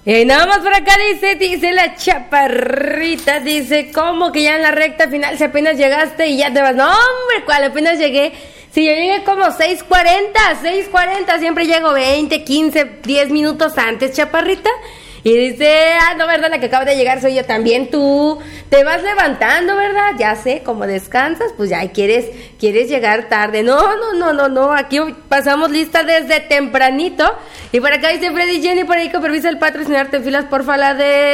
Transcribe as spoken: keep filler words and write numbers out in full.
Y nada más por acá dice, dice la chaparrita, dice, ¿cómo que ya en la recta final si apenas llegaste y ya te vas? No, hombre, ¿cuál? Apenas llegué. Si yo llegué como seis cuarenta, seis cuarenta, siempre llego veinte, quince, diez minutos antes, chaparrita. Y dice, ah, no, ¿verdad? La que acaba de llegar soy yo también. Tú te vas levantando, ¿verdad? Ya sé, como descansas, pues ya quieres, quieres llegar tarde. No, no, no, no, no. Aquí pasamos lista desde tempranito. Y por acá dice Freddy Jenny, por ahí con permiso el patrocinarte en filas, porfa, la de...